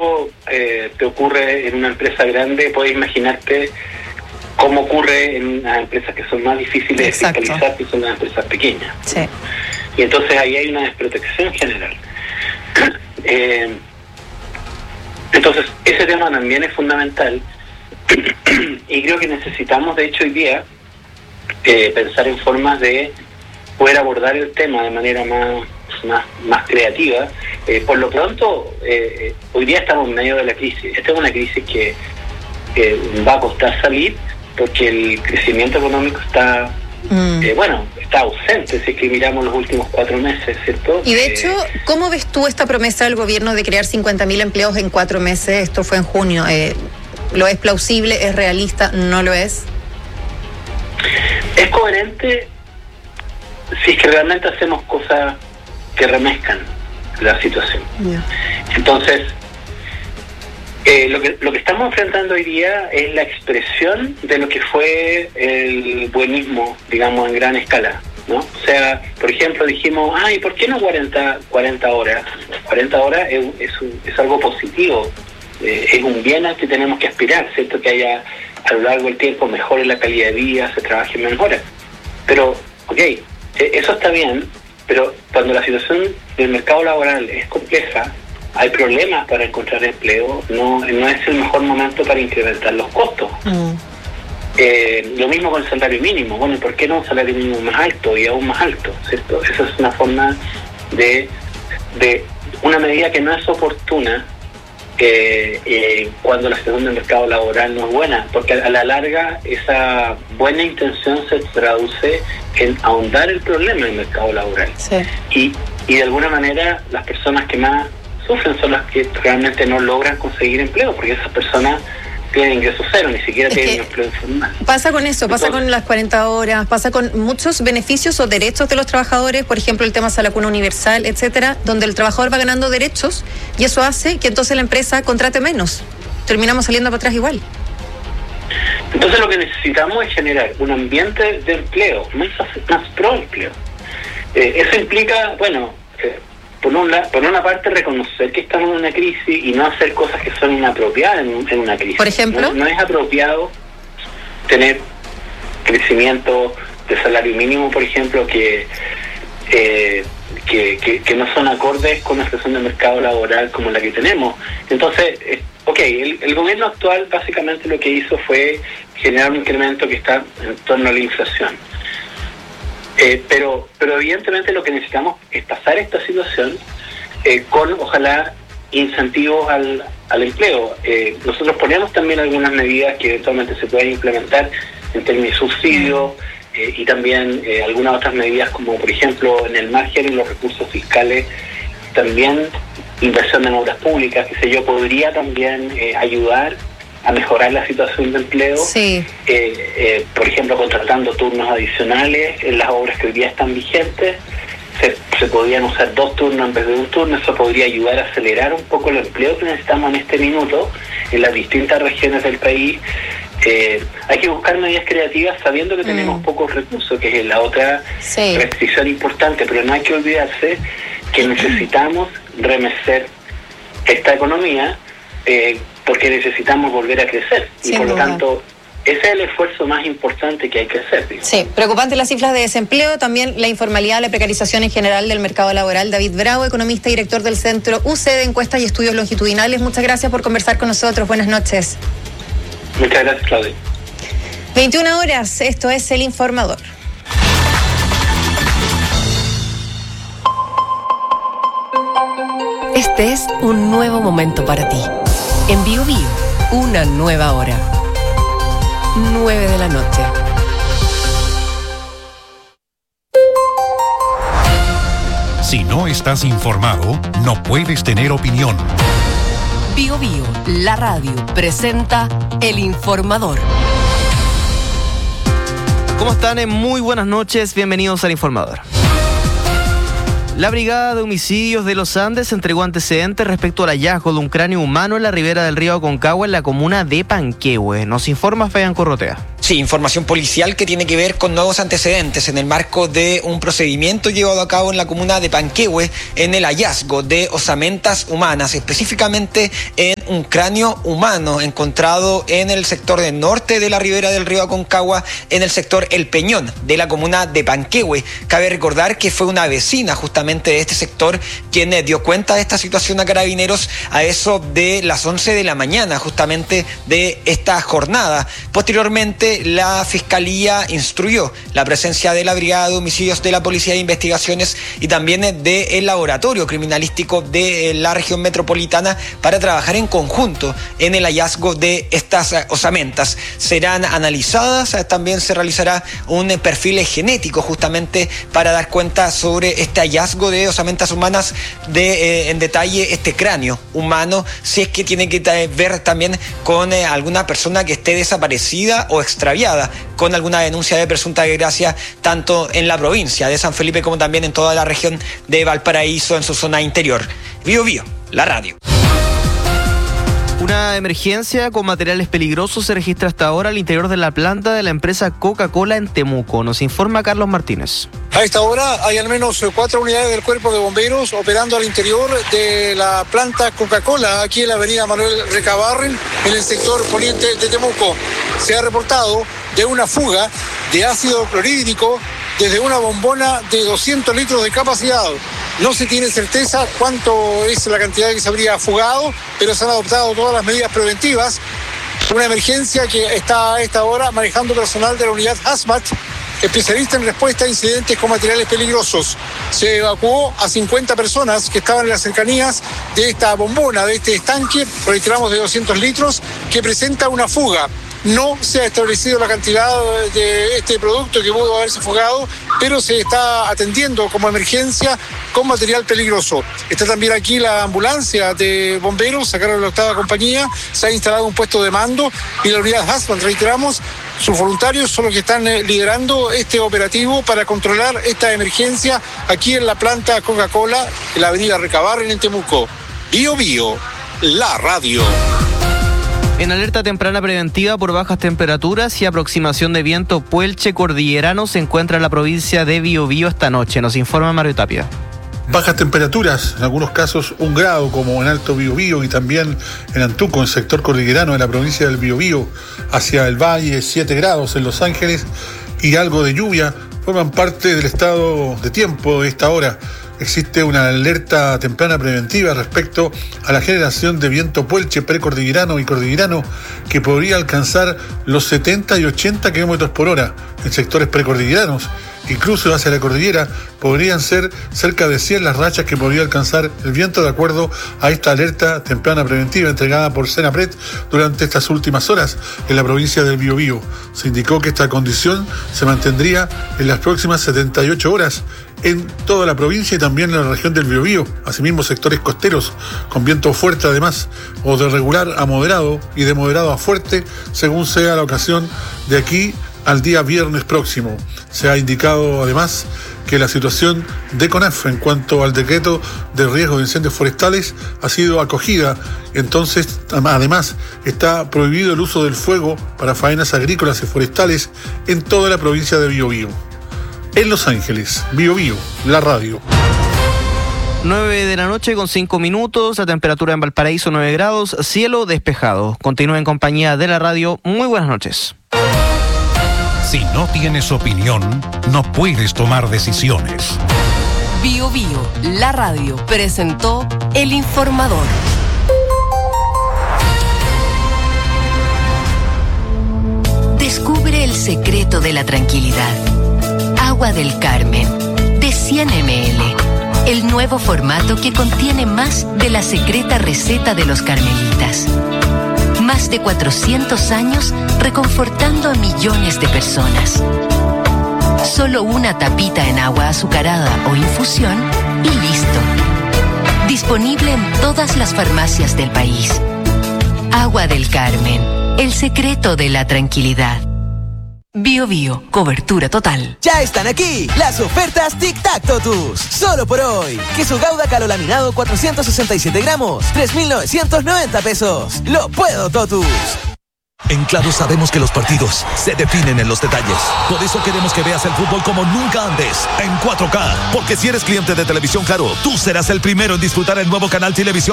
eso te ocurre en una empresa grande, puedes imaginarte cómo ocurre en las empresas que son más difíciles de fiscalizar, que son las empresas pequeñas. Sí. Y entonces ahí hay una desprotección general. Entonces ese tema también es fundamental y creo que necesitamos, de hecho, hoy día pensar en formas de poder abordar el tema de manera más creativa. Por lo pronto, hoy día estamos en medio de la crisis. Esta es una crisis que va a costar salir, porque el crecimiento económico está está ausente si es que miramos los últimos 4 meses, ¿cierto? Y de hecho, ¿cómo ves tú esta promesa del gobierno de crear 50.000 empleos en 4 meses? Esto fue en junio. ¿Lo es plausible? ¿Es realista? ¿No lo es? Es coherente si es que realmente hacemos cosas que remezcan la situación. Yeah. Entonces, lo que estamos enfrentando hoy día es la expresión de lo que fue el buenismo, digamos, en gran escala, ¿no? O sea, por ejemplo, dijimos, ¿y por qué no 40 horas? 40 horas es algo positivo, es un bien al que tenemos que aspirar, ¿cierto? Que haya a lo largo del tiempo mejore la calidad de vida, se trabaje mejor. Pero, eso está bien, pero cuando la situación del mercado laboral es compleja, hay problemas para encontrar empleo, no es el mejor momento para incrementar los costos. Lo mismo con el salario mínimo. Bueno, ¿y por qué no un salario mínimo más alto y aún más alto? ¿Cierto? Esa es una forma de una medida que no es oportuna cuando la situación del mercado laboral no es buena, porque a la larga esa buena intención se traduce en ahondar el problema del mercado laboral. Sí. Y de alguna manera las personas que más sufren son las que realmente no logran conseguir empleo, porque esas personas tienen ingresos cero, ni siquiera tienen empleo informal. Pasa con eso, pasa con las 40 horas, pasa con muchos beneficios o derechos de los trabajadores, por ejemplo el tema de la cuna universal, etcétera, donde el trabajador va ganando derechos y eso hace que entonces la empresa contrate menos. Terminamos saliendo para atrás igual. Entonces lo que necesitamos es generar un ambiente de empleo, más pro empleo. Eso implica, por una parte, reconocer que estamos en una crisis y no hacer cosas que son inapropiadas en una crisis. Por ejemplo, no es apropiado tener crecimiento de salario mínimo, por ejemplo, que no son acordes con la situación del mercado laboral como la que tenemos. Entonces, el gobierno actual básicamente lo que hizo fue generar un incremento que está en torno a la inflación. Pero evidentemente lo que necesitamos es pasar esta situación con, ojalá, incentivos al empleo. Nosotros ponemos también algunas medidas que eventualmente se pueden implementar en términos de subsidios y también algunas otras medidas como, por ejemplo, en el margen y los recursos fiscales, también inversión en obras públicas, podría también ayudar a mejorar la situación de empleo, sí. Por ejemplo, contratando turnos adicionales en las obras que hoy día están vigentes. Se podrían usar 2 turnos en vez de un turno. Eso podría ayudar a acelerar un poco el empleo que necesitamos en este minuto en las distintas regiones del país. Hay que buscar medidas creativas sabiendo que tenemos pocos recursos, que es la otra restricción importante, pero no hay que olvidarse que necesitamos remecer esta economía porque necesitamos volver a crecer. Sin y por duda. Lo tanto, ese es el esfuerzo más importante que hay que hacer. Sí, preocupante las cifras de desempleo, también la informalidad, la precarización en general del mercado laboral. David Bravo, economista y director del Centro UC de Encuestas y Estudios Longitudinales. Muchas gracias por conversar con nosotros. Buenas noches. Muchas gracias, Claudia. 21 horas, esto es El Informador. Este es un nuevo momento para ti. En Bio Bio, una nueva hora. 9 de la noche. Si no estás informado, no puedes tener opinión. Bio Bio, la radio, presenta El Informador. ¿Cómo están? Muy buenas noches, bienvenidos al Informador. La Brigada de Homicidios de los Andes entregó antecedentes respecto al hallazgo de un cráneo humano en la ribera del río Aconcagua en la comuna de Panquehue. Nos informa Fabián Corrotea. Sí, información policial que tiene que ver con nuevos antecedentes en el marco de un procedimiento llevado a cabo en la comuna de Panquehue en el hallazgo de osamentas humanas, específicamente en un cráneo humano encontrado en el sector del norte de la ribera del río Aconcagua, en el sector El Peñón de la comuna de Panquehue. Cabe recordar que fue una vecina justamente de este sector quien dio cuenta de esta situación a Carabineros a eso de las 11 de la mañana justamente de esta jornada. Posteriormente, la Fiscalía instruyó la presencia de la Brigada de Homicidios de la Policía de Investigaciones y también del Laboratorio Criminalístico de la región metropolitana para trabajar en conjunto en el hallazgo de estas osamentas. Serán analizadas, también se realizará un perfil genético justamente para dar cuenta sobre este hallazgo de osamentas humanas, en detalle este cráneo humano, si es que tiene que ver también con alguna persona que esté desaparecida o extraviada, con alguna denuncia de presunta desgracia, tanto en la provincia de San Felipe como también en toda la región de Valparaíso en su zona interior. Bío Bío, la radio. Una emergencia con materiales peligrosos se registra hasta ahora al interior de la planta de la empresa Coca-Cola en Temuco. Nos informa Carlos Martínez. A esta hora hay al menos 4 unidades del Cuerpo de Bomberos operando al interior de la planta Coca-Cola, aquí en la avenida Manuel Recabarren, en el sector poniente de Temuco. Se ha reportado de una fuga de ácido clorhídrico desde una bombona de 200 litros de capacidad. No se tiene certeza cuánto es la cantidad que se habría fugado, pero se han adoptado todas las medidas preventivas. Una emergencia que está a esta hora manejando personal de la unidad HAZMAT, especialista en respuesta a incidentes con materiales peligrosos. Se evacuó a 50 personas que estaban en las cercanías de esta bombona, de este estanque, reiteramos, de 200 litros, que presenta una fuga. No se ha establecido la cantidad de este producto que pudo haberse fugado, pero se está atendiendo como emergencia con material peligroso. Está también aquí la ambulancia de bomberos, sacaron la 8ª compañía, se ha instalado un puesto de mando y la unidad HAZMAT, reiteramos, sus voluntarios son los que están liderando este operativo para controlar esta emergencia aquí en la planta Coca-Cola, en la avenida Recabarren en Temuco. Bío Bío, la radio. En alerta temprana preventiva por bajas temperaturas y aproximación de viento puelche cordillerano se encuentra en la provincia de Biobío esta noche. Nos informa Mario Tapia. Bajas temperaturas, en algunos casos 1 grado, como en Alto Biobío y también en Antuco, en el sector cordillerano de la provincia del Biobío, hacia el valle 7 grados en Los Ángeles y algo de lluvia, forman parte del estado de tiempo de esta hora. Existe una alerta temprana preventiva respecto a la generación de viento puelche precordillerano y cordillerano que podría alcanzar los 70 y 80 km por hora en sectores precordilleranos. Incluso hacia la cordillera podrían ser cerca de 100 las rachas que podría alcanzar el viento, de acuerdo a esta alerta temprana preventiva entregada por Senapred durante estas últimas horas en la provincia del Biobío. Se indicó que esta condición se mantendría en las próximas 78 horas en toda la provincia y también en la región del Biobío. Asimismo, sectores costeros con viento fuerte además, o de regular a moderado y de moderado a fuerte, según sea la ocasión, de aquí al día viernes próximo. Se ha indicado además que la situación de CONAF en cuanto al decreto de riesgo de incendios forestales ha sido acogida. Entonces, además, está prohibido el uso del fuego para faenas agrícolas y forestales en toda la provincia de Biobío. En Los Ángeles, Biobío, la radio. 9 de la noche con 5 minutos, la temperatura en Valparaíso 9 grados, cielo despejado. Continúa en compañía de la radio. Muy buenas noches. Si no tienes opinión, no puedes tomar decisiones. Bío Bío, la radio, presentó El Informador. Descubre el secreto de la tranquilidad. Agua del Carmen, de 100 ml. El nuevo formato que contiene más de la secreta receta de los carmelitas. Más de 400 años reconfortando a millones de personas. Solo una tapita en agua azucarada o infusión y listo. Disponible en todas las farmacias del país. Agua del Carmen, el secreto de la tranquilidad. Bío Bío, cobertura total. Ya están aquí las ofertas Tic Tac Totus. Solo por hoy. Queso Gouda calolaminado 467 gramos, 3.990 pesos. ¡Lo puedo, Totus! En Claro sabemos que los partidos se definen en los detalles. Por eso queremos que veas el fútbol como nunca antes, en 4K. Porque si eres cliente de Televisión Claro, tú serás el primero en disfrutar el nuevo canal Televisión